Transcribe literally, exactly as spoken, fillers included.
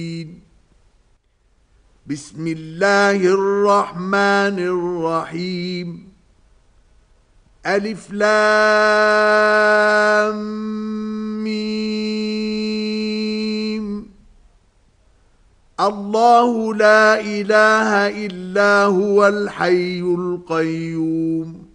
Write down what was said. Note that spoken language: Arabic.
بسم الله الرحمن الرحيم. ألف لام ميم. الله لا إله إلا هو الحي القيوم